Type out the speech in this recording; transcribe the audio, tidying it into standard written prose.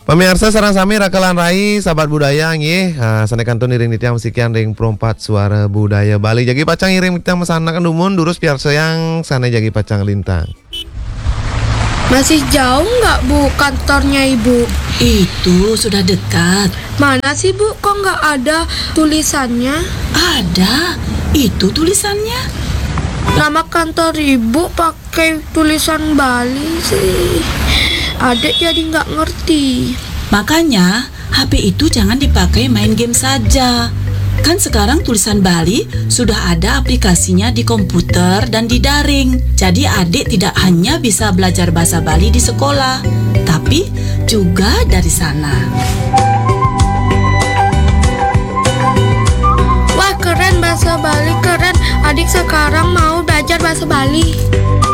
Pemirsa sareng sami rakelan rai sahabat budaya nggih. Sanekan tun iring nitiang musikian ring perompat suara budaya Bali. Jagi pacang iring nitiang mesanakan dumun durus piar sayang sana jagi pacang lintang. Masih jauh nggak Bu kantornya Ibu? Itu sudah dekat. Mana sih Bu? Kok nggak ada tulisannya? Ada, itu tulisannya. Nama kantor Ibu pakai tulisan Bali sih. Adek jadi nggak ngerti. Makanya HP itu jangan dipakai main game saja. Kan sekarang tulisan Bali sudah ada aplikasinya di komputer dan di daring. Jadi adik tidak hanya bisa belajar bahasa Bali di sekolah, tapi juga dari sana. Wah keren bahasa Bali, keren. Adik sekarang mau belajar bahasa Bali.